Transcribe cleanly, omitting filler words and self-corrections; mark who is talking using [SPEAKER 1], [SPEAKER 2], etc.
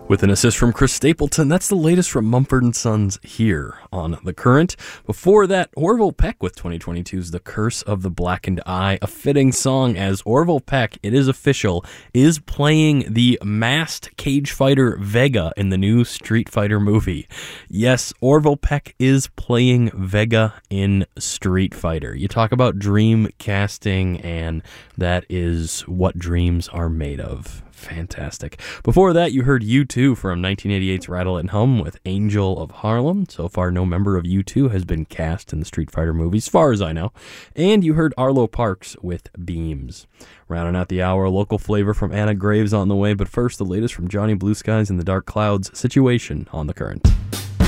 [SPEAKER 1] With an assist from Chris Stapleton, that's the latest from Mumford & Sons here on The Current. Before that, Orville Peck with 2022's The Curse of the Blackened Eye, a fitting song as Orville Peck, it is official, is playing the masked cage fighter Vega in the new Street Fighter movie. Yes, Orville Peck is playing Vega in Street Fighter. You talk about dream casting, and that is what dreams are made of. Fantastic. Before that, you heard U2 from 1988's Rattle and Hum with Angel of Harlem. So far, no member of U2 has been cast in the Street Fighter movies, as far as I know. And you heard Arlo Parks with Beams. Rounding out the hour, local flavor from Anna Graves on the way. But first, the latest from Johnny Blue Skies and the Dark Clouds, Situation on The Current.